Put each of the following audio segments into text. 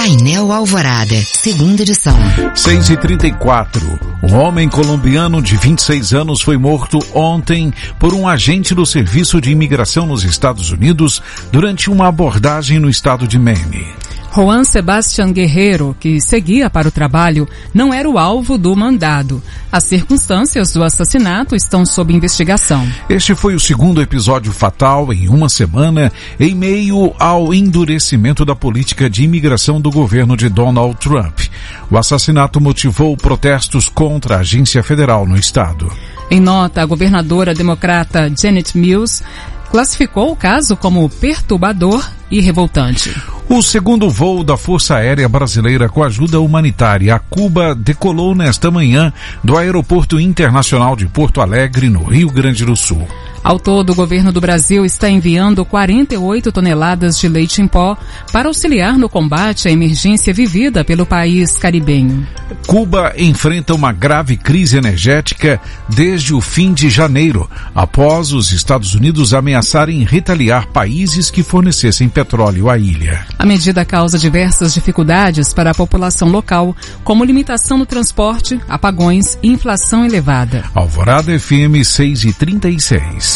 Painel Alvorada, segunda edição. 6h34. Um homem colombiano de 26 anos foi morto ontem por um agente do Serviço de Imigração nos Estados Unidos durante uma abordagem no estado de Maine. Juan Sebastián Guerrero, que seguia para o trabalho, não era o alvo do mandado. As circunstâncias do assassinato estão sob investigação. Este foi o segundo episódio fatal em uma semana, em meio ao endurecimento da política de imigração do governo de Donald Trump. O assassinato motivou protestos contra a agência federal no estado. Em nota, a governadora democrata Janet Mills classificou o caso como perturbador e revoltante. O segundo voo da Força Aérea Brasileira com ajuda humanitária a Cuba decolou nesta manhã do Aeroporto Internacional de Porto Alegre, no Rio Grande do Sul. Ao todo, o governo do Brasil está enviando 48 toneladas de leite em pó para auxiliar no combate à emergência vivida pelo país caribenho. Cuba enfrenta uma grave crise energética desde o fim de janeiro, após os Estados Unidos ameaçarem retaliar países que fornecessem petróleo à ilha. A medida causa diversas dificuldades para a população local, como limitação no transporte, apagões e inflação elevada. Alvorada FM 6h36.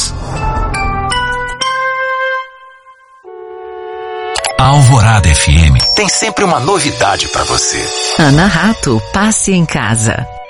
A Alvorada FM tem sempre uma novidade para você. Ana Rato, passe em casa.